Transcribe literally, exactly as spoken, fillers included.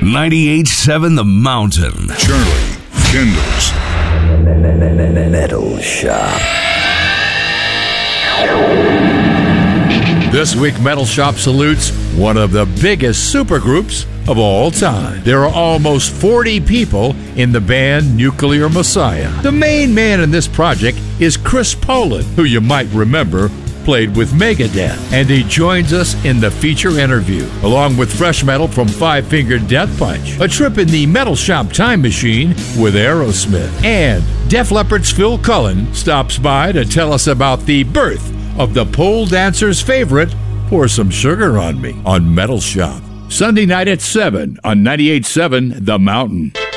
ninety-eight point seven The Mountain. Charlie Kendall's Metal Shop. This week, Metal Shop salutes one of the biggest supergroups of all time. There are almost forty people in the band Nuclear Messiah. The main man in this project is Chris Poland, who you might remember played with Megadeth, and he joins us in the feature interview, along with fresh metal from Five Finger Death Punch, a trip in the Metal Shop time machine with Aerosmith, and Def Leppard's Phil Cullen stops by to tell us about the birth of the pole dancer's favorite, Pour Some Sugar on Me, on Metal Shop. Sunday night at seven on ninety-eight point seven The Mountain.